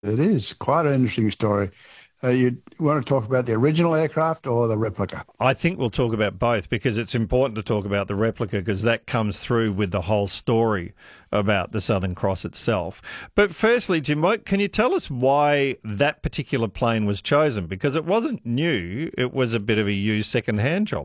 It is quite an interesting story. You want to talk about the original aircraft or the replica? I think we'll talk about both because it's important to talk about the replica because that comes through with the whole story about the Southern Cross itself. But firstly, Jim, can you tell us why that particular plane was chosen? Because it wasn't new, it was a bit of a used second-hand job.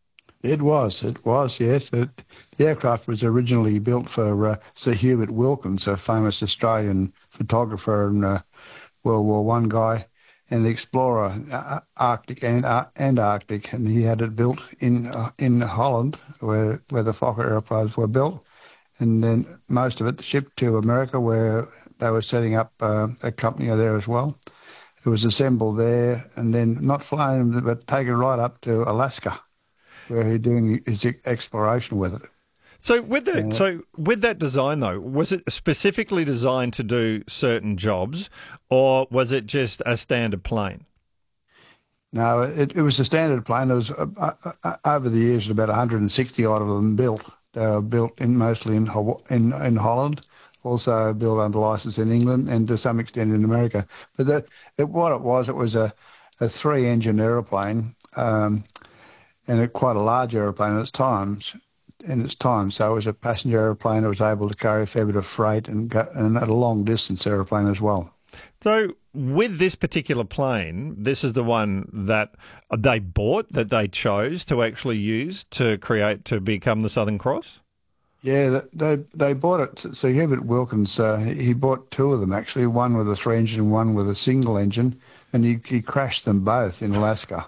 Yes. The aircraft was originally built for Sir Hubert Wilkins, a famous Australian photographer and World War One guy and explorer, Arctic and Antarctic, and he had it built in Holland, where the Fokker airplanes were built, and then most of it shipped to America, where they were setting up a company there as well. It was assembled there, and then not flown, but taken right up to Alaska, where he's doing his exploration with it. Uh, So with that design though, was it specifically designed to do certain jobs, or was it just a standard plane? no, it was a standard plane. There was over the years about 160 odd of them built. They were built mostly in Holland, also built under license in England and to some extent in America. But what it was a three-engine aeroplane, and quite a large aeroplane at its times. In its time, so it was a passenger aeroplane that was able to carry a fair bit of freight and at a long distance aeroplane as well. So with this particular plane, this is the one that they bought, that they chose to actually use to become the Southern Cross. Yeah, they bought it. So Hubert Wilkins, he bought two of them actually, one with a three engine, one with a single engine, and he crashed them both in Alaska.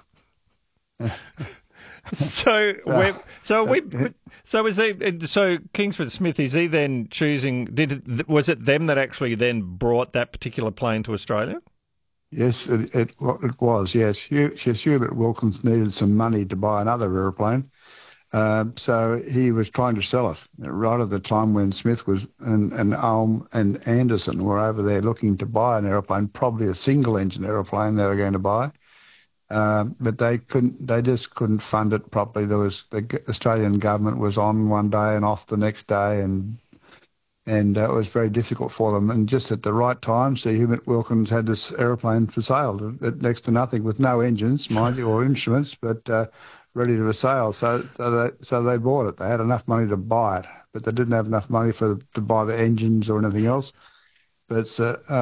So So, we so uh, we so is they so Kingsford Smith, is he then choosing? Was it them that actually then brought that particular plane to Australia? yes, it was. Yes, Hubert Wilkins needed some money to buy another aeroplane. So he was trying to sell it right at the time when Smith was and Ulm and Anderson were over there looking to buy an aeroplane, probably a single engine aeroplane they were going to buy. But they couldn't. They just couldn't fund it properly. There was the Australian government was on one day and off the next day, and it was very difficult for them. And just at the right time, Sir Hubert Wilkins had this aeroplane for sale at next to nothing, with no engines, mind you, or instruments, but ready to sale. So they bought it. They had enough money to buy it, but they didn't have enough money to buy the engines or anything else. But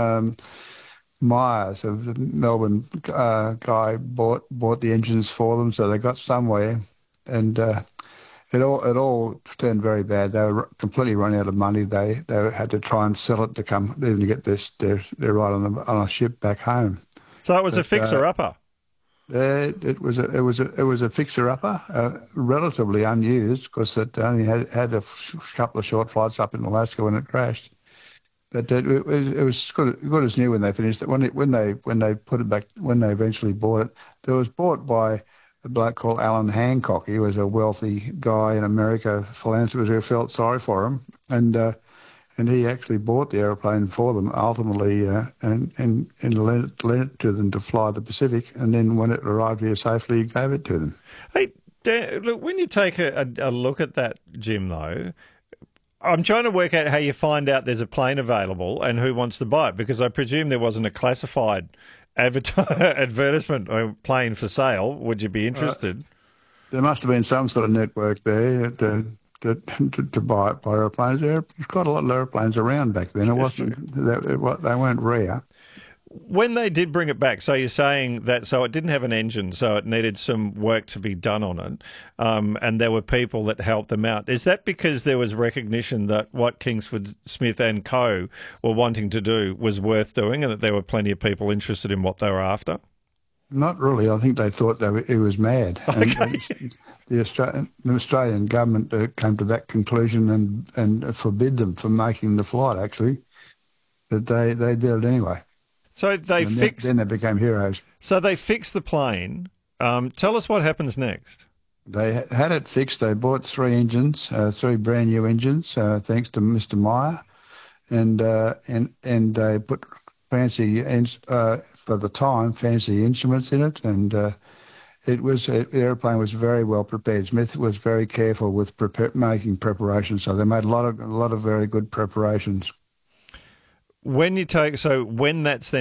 Myers, a Melbourne guy, bought the engines for them, so they got somewhere, and it all turned very bad. They were completely run out of money. They had to try and sell it to come even to get their ride on a ship back home. So it was a But fixer-upper. it was a fixer upper, relatively unused because it only had a couple of short flights up in Alaska when it crashed. But it was good as new when they finished it. When they put it back, when they eventually bought it, it was bought by a bloke called Alan Hancock. He was a wealthy guy in America, philanthropist who felt sorry for him, and he actually bought the aeroplane for them ultimately, and lent it to them to fly the Pacific. And then when it arrived here safely, he gave it to them. Hey, Dan, look, when you take a look at that, Jim, though, I'm trying to work out how you find out there's a plane available and who wants to buy it, because I presume there wasn't a classified advertisement or plane for sale. Would you be Uh, interested? there must have been some sort of network there to buy aeroplanes. There's quite a lot of aeroplanes around back then. It That's true. wasn't they weren't rare. When they did bring it back, so you're saying that so it didn't have an engine, so it needed some work to be done on it, and there were people that helped them out. Is that because there was recognition that what Kingsford Smith and Co. were wanting to do was worth doing, and that there were plenty of people interested in what they were after? Not really. I think they thought he was mad, and Okay. the Australian government came to that conclusion and forbid them from making the flight. Actually, but they did it anyway, So they and then fixed. they became heroes. So they fixed the plane. Tell us what happens next. They had it fixed. They bought three engines, three brand new engines, thanks to Mr. Meyer, and they put for the time fancy instruments in it, and the airplane was very well prepared. Smith was very careful with making preparations, so they made a lot of very good preparations. when you take, so when that's then